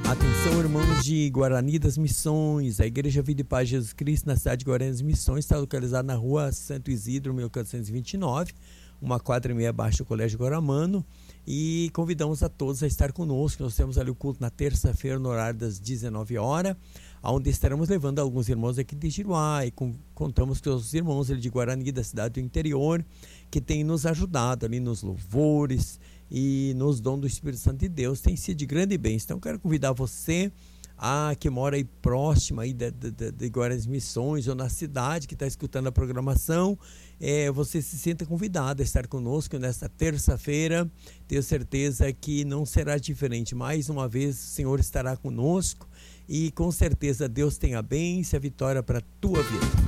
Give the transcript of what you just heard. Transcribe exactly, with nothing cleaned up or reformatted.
Atenção, irmãos de Guarani das Missões, a Igreja Vida e Paz de Jesus Cristo na cidade de Guarani das Missões está localizada na rua Santo Isidro, mil quatrocentos e vinte e nove, uma quadra e meia abaixo do Colégio Guaramano, e convidamos a todos a estar conosco. Nós temos ali o culto na terça-feira no horário das dezenove horas, onde estaremos levando alguns irmãos aqui de Giruá, e com, contamos com os irmãos ali de Guarani, da cidade do interior, que têm nos ajudado ali nos louvores e nos dons do Espírito Santo de Deus. Tem sido de grande bênção. Então quero convidar você a, que mora aí próxima aí de, de, de Guarani das Missões ou na cidade, que está escutando a programação, é, você se sinta convidado a estar conosco nesta terça-feira. Tenho certeza que não será diferente. Mais uma vez o Senhor estará conosco e com certeza Deus tem a bênção e a vitória para a tua vida.